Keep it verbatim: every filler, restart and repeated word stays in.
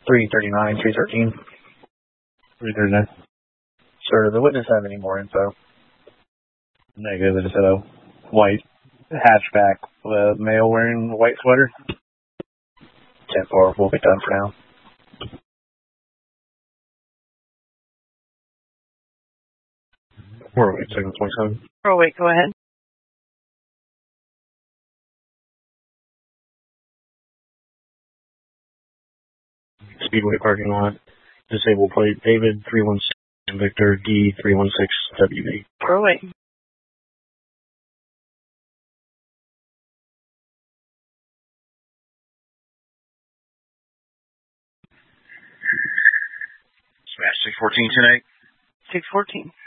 three thirty-nine, three thirteen. three thirty-nine. Sir, does the witness have any more info? Negative. It's a white hatchback with a male wearing a white sweater. ten four, we'll be done for now. four oh eight, seven point seven. four oh eight, go ahead. Speedway parking lot. Disabled plate David three one six and Victor D three one six W B. four oh eight. Smash six fourteen tonight. six fourteen.